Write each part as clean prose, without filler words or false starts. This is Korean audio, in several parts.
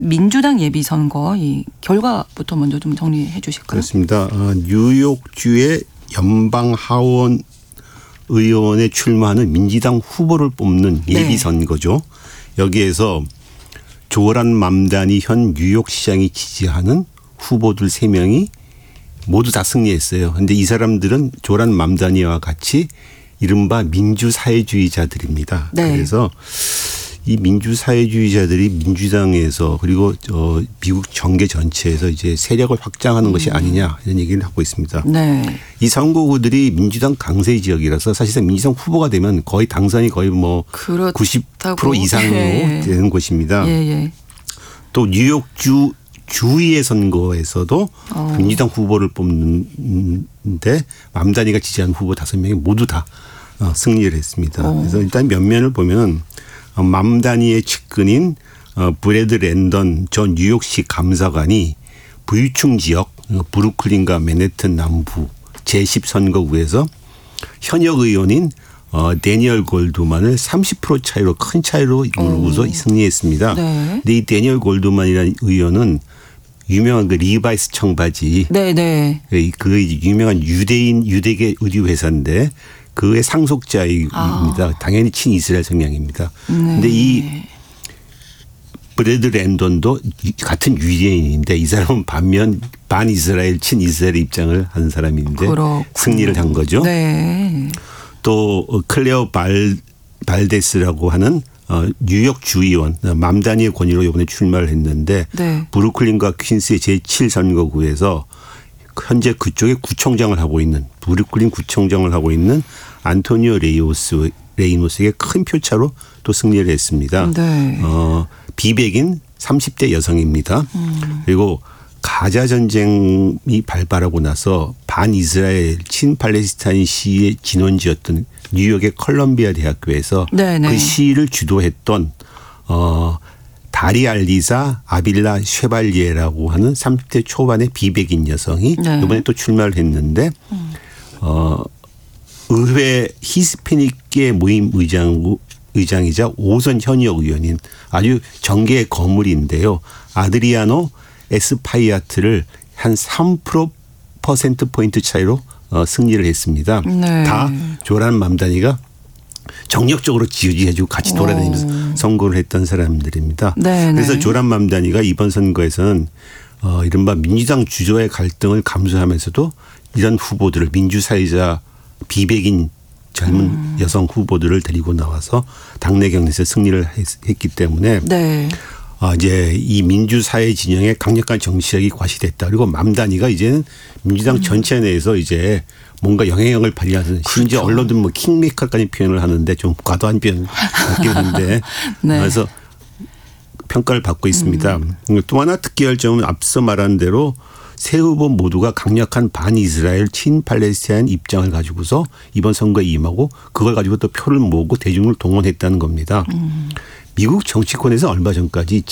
민주당 예비선거 이 결과부터 먼저 좀 정리해 주실까요? 그렇습니다. 뉴욕주의 연방하원 의원에 출마하는 민주당 후보를 뽑는 예비선거죠. 여기에서 조란 맘다니 현 뉴욕시장이 지지하는 후보들 3명이 모두 다 승리했어요. 그런데 이 사람들은 조란 맘다니와 같이 이른바 민주사회주의자들입니다. 네. 그래서 이 민주사회주의자들이 민주당에서 그리고 미국 정계 전체에서 이제 세력을 확장하는 것이 아니냐 이런 얘기를 하고 있습니다. 네. 이 선거구들이 민주당 강세 지역이라서 사실상 민주당 후보가 되면 거의 당선이 거의 뭐 90% 이상으로 되는 곳입니다. 또 뉴욕주 주의의 선거에서도 민주당 후보를 뽑는데 맘다니가 지지한 후보 5명이 모두 다 승리를 했습니다. 그래서 일단 면면을 보면 맘다니의 측근인 브래드 랜던 전 뉴욕시 감사관이 부유층 지역 브루클린과 맨해튼 남부 제10선거구에서 현역 의원인 데니얼 골드만을 30% 차이로 큰 차이로 이루고서 승리했습니다. 근데 이 데니얼 골드만이라는 의원은 유명한 그 리바이스 청바지 그 유명한 유대계 의류 회사인데 그의 상속자입니다. 당연히 친이스라엘 성향입니다. 그런데 이 브래드 랜던도 같은 유대인인데 이 사람은 반면 반이스라엘 친이스라엘 입장을 하는 사람인데 승리를 한 거죠. 또 클레어 발데스라고 하는 뉴욕 주의원 맘다니의 권위로 이번에 출마를 했는데 브루클린과 퀸스의 제7선거구에서 현재 그쪽에 구청장을 하고 있는 브루클린 구청장을 하고 있는 안토니오 레이노스에게 큰 표차로 또 승리를 했습니다. 비백인 30대 여성입니다. 그리고 가자 전쟁이 발발하고 나서 반이스라엘 친팔레스타인 시위의 진원지였던 뉴욕의 컬럼비아 대학교에서 그 시위를 주도했던 다리 알리사 아빌라 쉐발리에라고 하는 30대 초반의 비백인 여성이 이번에 또 출마를 했는데 의회 히스패닉계 모임 의장이자 5선 현역 의원인 아주 정계의 거물인데요. 아드리아노 에스파이아트를 한 3%포인트 차이로 승리를 했습니다. 다 조란 맘다니가 정력적으로 지지해주고 같이 돌아다니면서 선거를 했던 사람들입니다. 그래서 조란 맘다니가 이번 선거에서는 이른바 민주당 주조의 갈등을 감수하면서도 이런 후보들을 민주사회자 비백인 젊은 여성 후보들을 데리고 나와서 당내 경선에서 승리를 했기 때문에 이제 이 민주사회 진영의 강력한 정치력이 과시됐다. 그리고 맘다니가 이제는 민주당 전체 내에서 이제 뭔가 영향력을 발휘하는 심지어 언론들 뭐 킹메이커까지 표현을 하는데 좀 과도한 표현 같겠는데 그래서 평가를 받고 있습니다. 또 하나 특이할 점은 앞서 말한 대로 세 후보 모두가 강력한 반이스라엘 친팔레스타인 입장을 가지고서 이번 선거에 임하고 그걸 가지고 또 표를 모으고 대중을 동원했다는 겁니다. 미국 정치권에서 얼마 전까지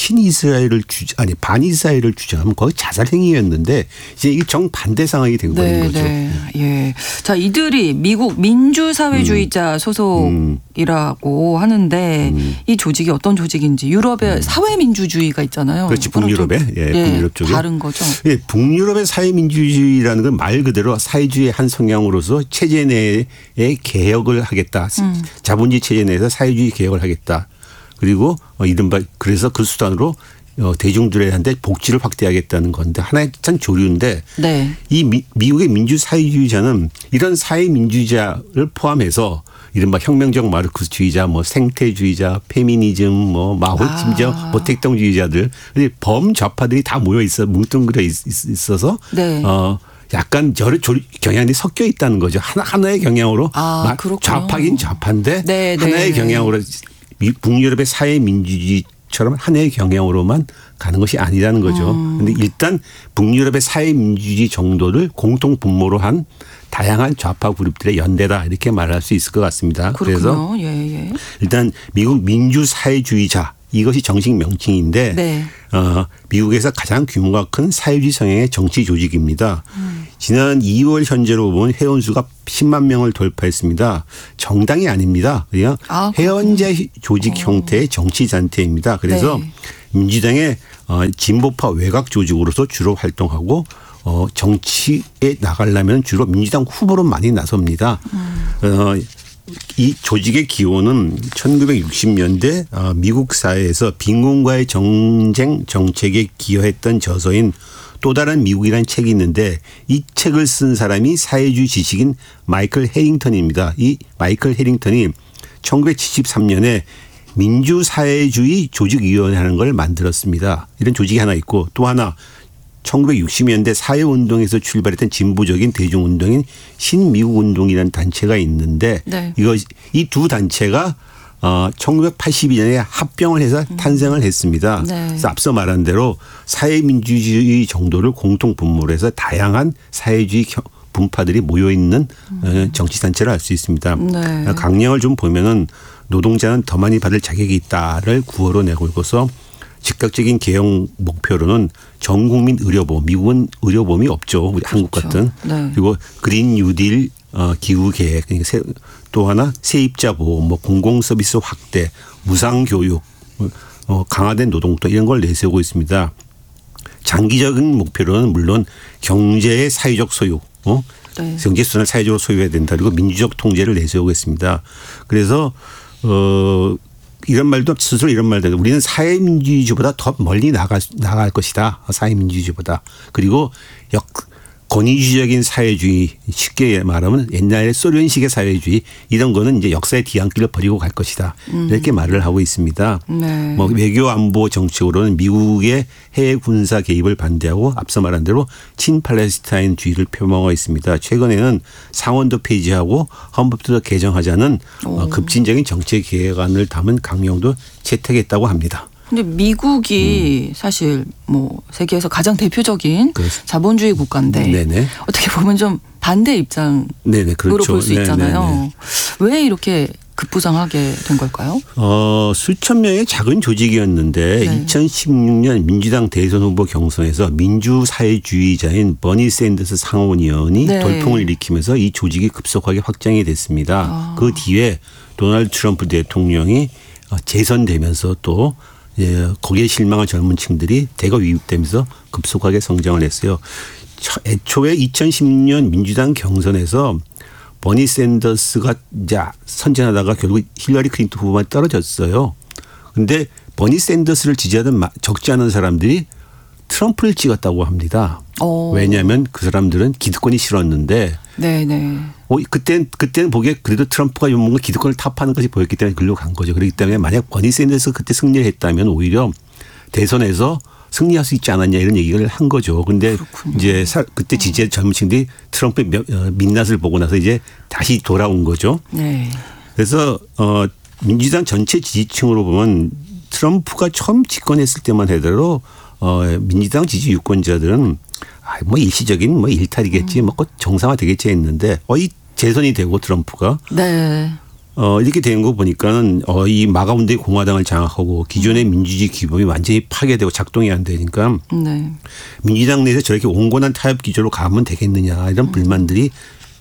반이스라엘을 주장하면 거의 자살 행위였는데 이제 이게 정반대 상황이 된 거죠. 자, 이들이 미국 민주사회주의자 소속이라고 하는데 이 조직이 어떤 조직인지 유럽의 사회민주주의가 있잖아요. 그렇지. 북유럽의 북유럽 쪽에 다른 거죠. 북유럽의 사회민주주의라는 건 말 그대로 사회주의의 한 성향으로서 체제 내에 개혁을 하겠다. 자본주의 체제 내에서 사회주의 개혁을 하겠다. 그리고 이른바 그래서 그 수단으로 대중들한테 복지를 확대하겠다는 건데 하나의 참 조류인데 이 미국의 민주사회주의자는 이런 사회민주주의자를 포함해서 이른바 혁명적 마르크스주의자, 뭐 생태주의자, 페미니즘, 심지어 모택동주의자들 범좌파들이 다 모여 있어 뭉뚱그려 있어서 약간 여러 경향이 섞여 있다는 거죠. 하나의 경향으로 좌파긴 좌파인데 하나의 경향으로 북유럽의 사회민주주의처럼 하나의 경향으로만 가는 것이 아니라는 거죠. 그런데 일단 북유럽의 사회민주주의 정도를 공통 분모로 한 다양한 좌파 그룹들의 연대다 이렇게 말할 수 있을 것 같습니다. 그래서 일단 미국 민주사회주의자 이것이 정식 명칭인데 미국에서 가장 규모가 큰 사회주의 성향의 정치 조직입니다. 지난 2월 현재로 보면 회원수가 10만 명을 돌파했습니다. 정당이 아닙니다. 그냥 회원제 조직 형태의 정치단체입니다. 그래서 민주당의 진보파 외곽 조직으로서 주로 활동하고 정치에 나가려면 주로 민주당 후보로 많이 나섭니다. 이 조직의 기원은 1960년대 미국 사회에서 빈곤과의 정쟁 정책에 기여했던 저서인 또 다른 미국이라는 책이 있는데 이 책을 쓴 사람이 사회주의 지식인 마이클 해링턴입니다. 이 마이클 해링턴이 1973년에 민주사회주의 조직위원회라는 걸 만들었습니다. 이런 조직이 하나 있고 또 하나 1960년대 사회운동에서 출발했던 진보적인 대중운동인 신미국운동이라는 단체가 있는데 네. 이 두 단체가 1982년에 합병을 해서 탄생을 했습니다. 네. 그래서 앞서 말한 대로 사회민주주의 정도를 공통 분모로 해서 다양한 사회주의 분파들이 모여 있는 정치단체를 알 수 있습니다. 네. 강령을 좀 보면은 노동자는 더 많이 받을 자격이 있다를 구호로 내고 있어서 즉각적인 개혁 목표로는 전국민 의료보험, 미국은 의료보험이 없죠. 우리 한국 같은. 네. 그리고 그린 뉴딜 기후 계획, 그러니까 또 하나 세입자 보호, 공공 서비스 확대, 무상 교육, 강화된 노동도 이런 걸 내세우고 있습니다. 장기적인 목표로는 물론 경제의 사회적 소유, 네. 경제 수단을 사회적으로 소유해야 된다. 그리고 민주적 통제를 내세우고 있습니다. 그래서 이런 말도 스스로 이런 말도 우리는 사회민주주의보다 더 멀리 나갈 것이다. 사회민주주의보다. 그리고 권위주의적인 사회주의 쉽게 말하면 옛날에 소련식의 사회주의 이런 거는 이제 역사의 뒤안길을 버리고 갈 것이다. 이렇게 말을 하고 있습니다. 네. 외교 안보 정책으로는 미국의 해외 군사 개입을 반대하고 앞서 말한 대로 친팔레스타인주의를 표명하고 있습니다. 최근에는 상원도 폐지하고 헌법도 개정하자는 급진적인 정책 계획안을 담은 강령도 채택했다고 합니다. 근데 미국이 사실 세계에서 가장 대표적인 그렇습니다. 자본주의 국가인데 네네. 어떻게 보면 좀 반대 입장으로 네네, 그렇죠. 볼 수 있잖아요. 네네. 왜 이렇게 급부상하게 된 걸까요? 수천 명의 작은 조직이었는데 네. 2016년 민주당 대선 후보 경선에서 민주사회주의자인 버니 샌더스 상원의원이 네. 돌풍을 일으키면서 이 조직이 급속하게 확장이 됐습니다. 그 뒤에 도널드 트럼프 대통령이 재선되면서 또 거기에 실망한 젊은 층들이 대거 유입되면서 급속하게 성장을 했어요. 애초에 2016년 민주당 경선에서 버니 샌더스가 이제 선전하다가 결국 힐러리 클린턴 후보만 떨어졌어요. 그런데 버니 샌더스를 지지하던 적지 않은 사람들이 트럼프를 찍었다고 합니다. 왜냐하면 그 사람들은 기득권이 싫었는데 네네. 그때는 보기에 그래도 트럼프가 뭔가 기득권을 타파하는 것이 보였기 때문에 그걸로 간 거죠. 그렇기 때문에 만약 버니 샌더스가 그때 승리를 했다면 오히려 대선에서 승리할 수 있지 않았냐 이런 얘기를 한 거죠. 그런데 이제 그때 지지한 젊은 층들이 트럼프의 민낯을 보고 나서 이제 다시 돌아온 거죠. 네. 그래서 민주당 전체 지지층으로 보면 트럼프가 처음 집권했을 때만 하더라도 민주당 지지 유권자들은 일시적인 일탈이겠지, 곧 정상화되겠지 했는데 이 재선이 되고 트럼프가 네. 이렇게 된 거 보니까는 이 마가운드의 공화당을 장악하고 기존의 민주주의 기법이 완전히 파괴되고 작동이 안 되니까 네. 민주당 내에서 저렇게 온건한 타협 기조로 가면 되겠느냐 이런 불만들이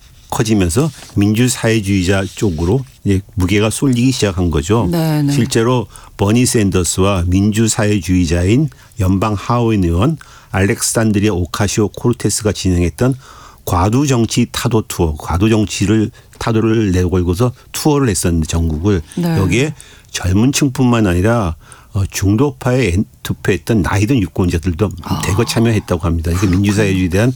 커지면서 민주사회주의자 쪽으로 이제 무게가 쏠리기 시작한 거죠. 네네. 실제로 버니 샌더스와 민주사회주의자인 연방 하원 의원 알렉산드리아 오카시오 코르테스가 진행했던 과두정치 타도 투어, 과두정치를 타도를 내걸고서 투어를 했었는데 전국을 네. 여기에 젊은 층뿐만 아니라 중도파에 투표했던 나이든 유권자들도 대거 참여했다고 합니다. 이게 민주사회주의에 대한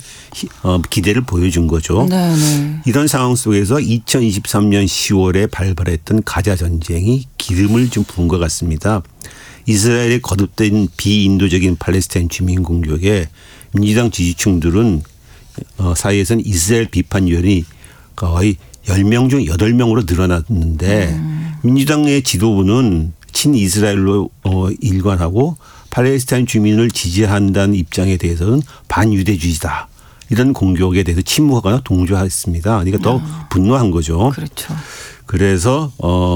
기대를 보여준 거죠. 네네. 이런 상황 속에서 2023년 10월에 발발했던 가자 전쟁이 기름을 좀 부은 것 같습니다. 이스라엘에 거듭된 비인도적인 팔레스타인 주민 공격에 민주당 지지층들은 사이에서는 이스라엘 비판 요인이 거의 10명 중 8명으로 늘어났는데 민주당의 지도부는 친이스라엘로 일관하고 팔레스타인 주민을 지지한다는 입장에 대해서는 반유대주의다. 이런 공격에 대해서 침묵하거나 동조했습니다. 그러니까 더 분노한 거죠. 그렇죠. 그래서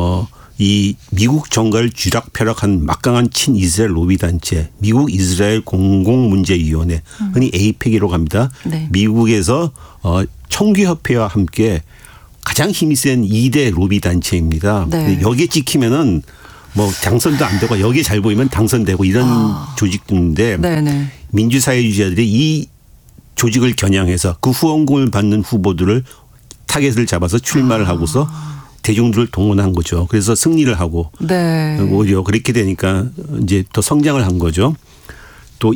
이 미국 정가를 쥐락펴락한 막강한 친이스라엘 로비 단체 미국 이스라엘 공공문제위원회 흔히 에이펙이라고 합니다. 네. 미국에서 청교협회와 함께 가장 힘이 센 2대 로비 단체입니다. 네. 여기에 찍히면은 뭐 당선도 안 되고 여기에 잘 보이면 당선되고 이런 조직인데 네네. 민주사회주의자들이 이 조직을 겨냥해서 그 후원금을 받는 후보들을 타겟을 잡아서 출마를 하고서 대중들을 동원한 거죠. 그래서 승리를 하고 네. 오히려 그렇게 되니까 이제 더 성장을 한 거죠. 또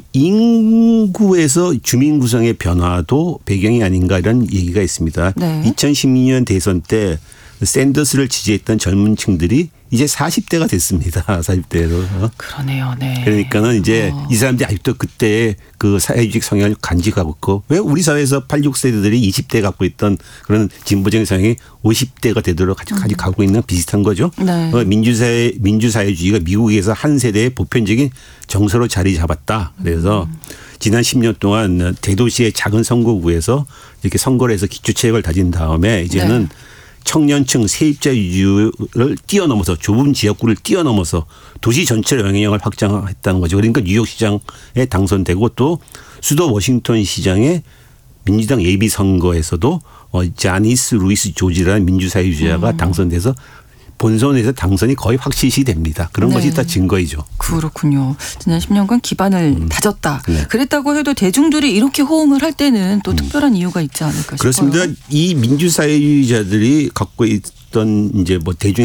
인구에서 주민 구성의 변화도 배경이 아닌가 이런 얘기가 있습니다. 네. 2016년 대선 때 샌더스를 지지했던 젊은 층들이 이제 40대가 됐습니다. 40대로. 그러네요. 네. 그러니까는 이제 이 사람들이 아직도 그때의 그 사회주의 성향을 간직하고 있고 왜 우리 사회에서 86세대들이 20대 갖고 있던 그런 진보적인 성향이 50대가 되도록 가고 있는 비슷한 거죠. 네. 민주사회주의가 미국에서 한 세대의 보편적인 정서로 자리 잡았다. 그래서 지난 10년 동안 대도시의 작은 선거구에서 이렇게 선거를 해서 기초체력을 다진 다음에 이제는 청년층 세입자 위주를 뛰어넘어서 좁은 지역구를 뛰어넘어서 도시 전체로 영향력을 확장했다는 거죠. 그러니까 뉴욕 시장에 당선되고 또 수도 워싱턴 시장의 민주당 예비 선거에서도 자니스 루이스 조지라는 민주사회주의자가 당선돼서 본선에서 당선이 거의 확실시 됩니다. 그런 것이 다 증거이죠. 그렇군요. 지난 10년간 기반을 다졌다. 네. 그랬다고 해도 대중들이 이렇게 호응을 할 때는 또 특별한 이유가 있지 않을까 싶어요. 그렇습니다. 이 민주사회주의자들이 갖고 있던 이제 뭐 대중에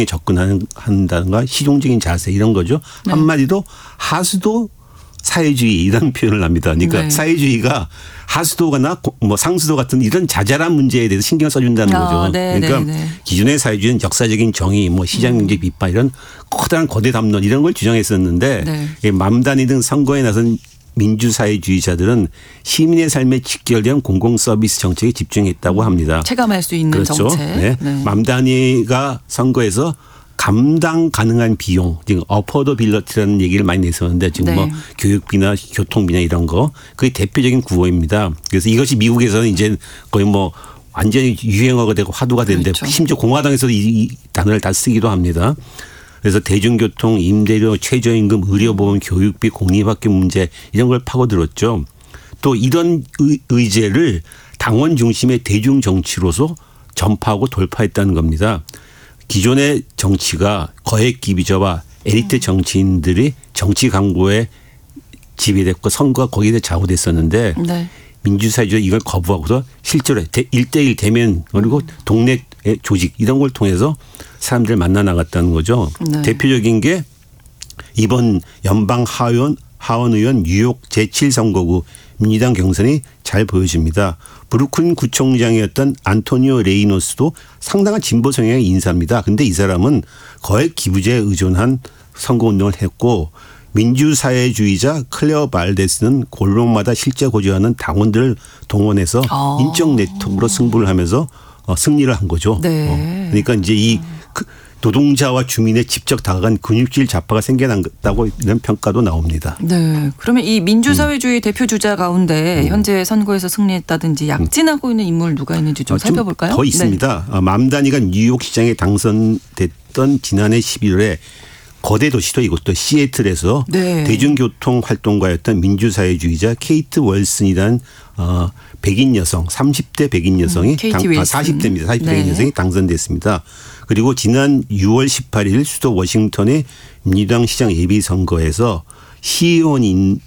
접근한다든가 실용적인 자세 이런 거죠. 네. 한마디로 하수도 사회주의 이런 표현을 합니다. 그러니까 네. 사회주의가 하수도나 뭐 상수도 같은 이런 자잘한 문제에 대해서 신경을 써준다는 거죠. 네, 그러니까 네, 네. 기존의 사회주의는 역사적인 정의, 뭐 시장경제 비판 이런 커다란 거대 담론 이런 걸 주장했었는데 네. 맘다니 등 선거에 나선 민주사회주의자들은 시민의 삶에 직결된 공공서비스 정책에 집중했다고 합니다. 체감할 수 있는 그렇죠. 정책. 네. 맘다니가 선거에서 감당 가능한 비용, 지금 어포더빌리티라는 얘기를 많이 냈었는데 지금 네. 뭐 교육비나 교통비나 이런 거 그게 대표적인 구호입니다. 그래서 이것이 미국에서는 이제 거의 뭐 완전히 유행어가 되고 화두가 되는데 그렇죠. 심지어 공화당에서도 이 단어를 다 쓰기도 합니다. 그래서 대중교통, 임대료, 최저임금, 의료보험, 교육비, 공립학교 문제 이런 걸 파고들었죠. 또 이런 의제를 당원 중심의 대중정치로서 전파하고 돌파했다는 겁니다. 기존의 정치가 거액 기비저와 에리트 정치인들이 정치 광고에 지배됐고 선거가 거기에 좌우됐었는데 네. 민주사회주의 이걸 거부하고서 실제로 1대1 대면 그리고 동네 조직 이런 걸 통해서 사람들을 만나 나갔다는 거죠. 네. 대표적인 게 이번 연방 하원 의원 뉴욕 제7선거구 민주당 경선이 잘 보여집니다. 브루클린 구청장이었던 안토니오 레이노스도 상당한 진보 성향의 인사입니다. 그런데 이 사람은 거액 기부제에 의존한 선거운동을 했고 민주사회주의자 클레어 발데스는 골목마다 실제 거주하는 당원들을 동원해서 인적 네트워크로 승부를 하면서 승리를 한 거죠. 네. 그러니까 이제 이 노동자와 주민의 직접 다가간 근육질 좌파가 생겨났다고 이런 평가도 나옵니다. 네. 그러면 이 민주사회주의 대표 주자 가운데 현재 선거에서 승리했다든지 약진하고 있는 인물 누가 있는지 좀 살펴볼까요? 더 있습니다. 네. 맘다니가 뉴욕시장에 당선됐던 지난해 11월에 거대 도시도 이곳도 시애틀에서 네. 대중교통 활동가였던 민주사회주의자 케이트 월슨이라는 백인 여성 30대 백인 여성이 케이티 윌슨. 40대입니다. 40대 백인 네. 여성이 당선됐습니다. 그리고 지난 6월 18일 수도 워싱턴의 민주당 시장 예비선거에서 시의원인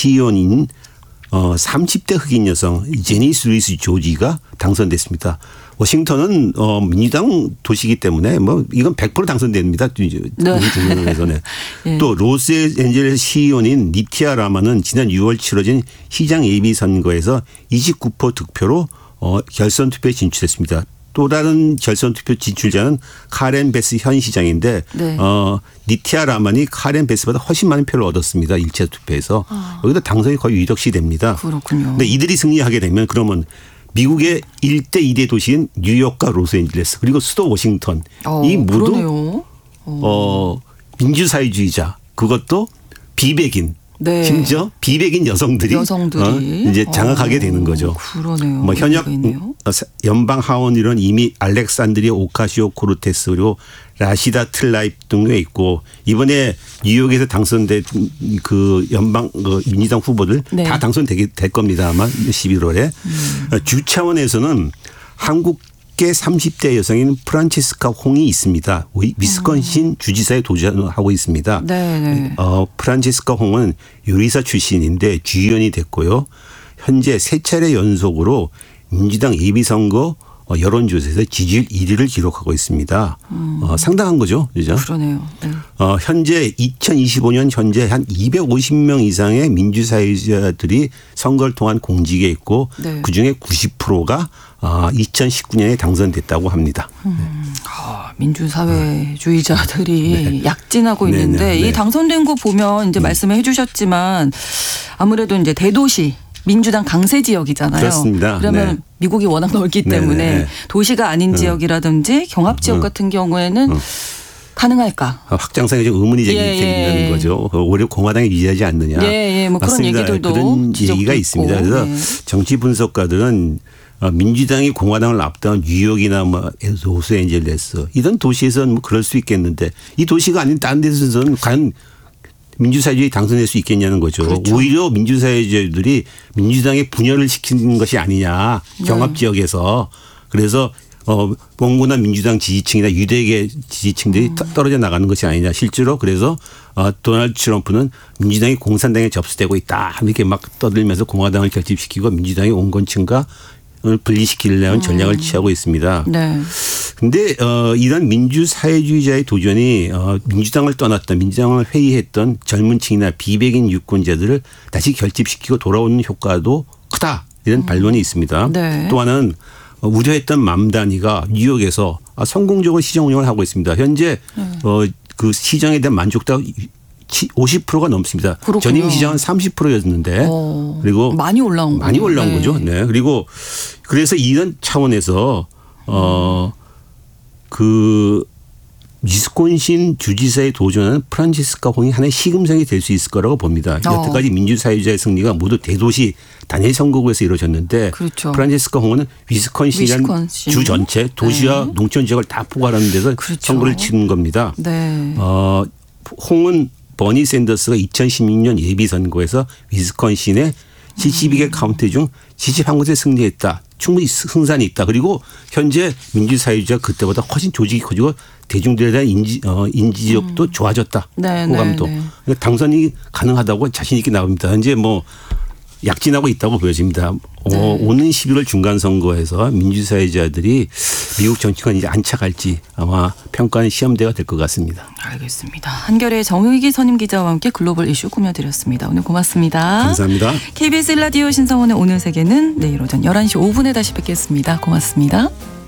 30대 흑인 여성 제니스 루이스 조지가 당선됐습니다. 워싱턴은 민주당 도시이기 때문에 뭐 이건 100% 당선됩니다. 중앙에서는. 네. 또 로스앤젤레스 시의원인 니티아 라마는 지난 6월 치러진 시장 예비 선거에서 29% 득표로 결선 투표에 진출했습니다. 또 다른 결선 투표 진출자는 카렌 베스 현 시장인데 네. 니티아 라만이 카렌 베스보다 훨씬 많은 표를 얻었습니다. 1차 투표에서. 여기도 당선이 거의 유력시 됩니다. 그렇군요. 근데 이들이 승리하게 되면 그러면 미국의 1대 2대 도시인 뉴욕과 로스앤젤레스 그리고 수도 워싱턴 이 모두 그러네요. 민주사회주의자 그것도 비백인 네. 심지어 비백인 여성들이 이제 장악하게 되는 거죠. 그러네요. 뭐 현역 연방 하원 의원 이미 알렉산드리아 오카시오 코르테스 그리고 라시다 틀라입 등에 있고 이번에 뉴욕에서 당선된 그 연방 민주당 후보들 네. 다 당선될 겁니다. 아마 11월에 주 차원에서는 한국 학계 30대 여성인 프란체스카 홍이 있습니다. 위스콘신 주지사에 도전하고 있습니다. 네. 프란체스카 홍은 요리사 출신인데 주의원이 됐고요. 현재 3차례 연속으로 민주당 예비선거 여론조사에서 지지율 1위를 기록하고 있습니다. 상당한 거죠. 그죠? 그러네요. 네. 현재 2025년 현재 한 250명 이상의 민주사회자들이 선거를 통한 공직에 있고 네. 그중에 90%가 2019년에 당선됐다고 합니다. 민주사회주의자들이 약진하고 네네. 있는데 네. 이 당선된 거 보면 이제 말씀해 주셨지만 아무래도 이제 대도시 민주당 강세 지역이잖아요. 그렇습니다. 그러면 네. 미국이 워낙 넓기 때문에 네네. 도시가 아닌 지역이라든지 경합 지역 같은 경우에는 가능할까? 확장성이 좀 의문이 제기되는 거죠. 오히려 공화당이 유리하지 않느냐. 뭐 그런 맞습니다. 얘기들도 그런 얘기가 있고. 있습니다. 그래서 정치 분석가들은 민주당이 공화당을 앞다운 뉴욕이나 로스앤젤레스 이런 도시에서는 뭐 그럴 수 있겠는데 이 도시가 아닌 다른 데서는 과연 민주사회주의 당선될 수 있겠냐는 거죠. 그렇죠. 오히려 민주사회주의들이 민주당의 분열을 시키는 것이 아니냐. 경합 지역에서. 그래서 원고나 민주당 지지층이나 유대계 지지층들이 떨어져 나가는 것이 아니냐. 실제로 그래서 도널드 트럼프는 민주당이 공산당에 접수되고 있다. 이렇게 막 떠들면서 공화당을 결집시키고 민주당의 온건층과 분리시키려는 전략을 취하고 있습니다. 네. 근데 이런 민주사회주의자의 도전이 민주당을 떠났던 민주당을 회의했던 젊은 층이나 비백인 유권자들을 다시 결집시키고 돌아오는 효과도 크다. 이런 반론이 있습니다. 네. 또 하나는 우려했던 맘다니가 뉴욕에서 성공적으로 시정 운영을 하고 있습니다. 현재 그 시정에 대한 만족도가 50%가 넘습니다. 그렇군요. 전임 시장은 30%였는데 그리고 많이 올라온 거죠. 네. 그리고 그래서 이런 차원에서 그 위스콘신 주지사에 도전하는 프란체스카 홍이 하나의 시금석이 될 수 있을 거라고 봅니다. 여태까지 민주사회주의 승리가 모두 대도시 단일 선거구에서 이루어졌는데 그렇죠. 프란체스카 홍은 위스콘신이라는 주 전체 도시와 농촌 지역을 다 포괄하는 데서 그렇죠. 선거를 치는 겁니다. 네. 홍은 버니 샌더스가 2016년 예비선거에서 위스콘신의 72개 카운티 중 71곳에 승리했다. 충분히 승산이 있다. 그리고 현재 민주사회주의가 그때보다 훨씬 조직이 커지고 대중들에 대한 인지력도 좋아졌다. 네, 호감도. 네. 그러니까 당선이 가능하다고 자신 있게 나옵니다. 현재 약진하고 있다고 보여집니다. 오는 11월 중간선거에서 민주사회자들이 미국 정치권 이제 안착할지 아마 평가하는 시험대가 될 것 같습니다. 알겠습니다. 한겨레 정의기 선임기자와 함께 글로벌 이슈 꾸며드렸습니다. 오늘 고맙습니다. 감사합니다. KBS 1라디오 신성원의 오늘 세계는 내일 오전 11시 5분에 다시 뵙겠습니다. 고맙습니다.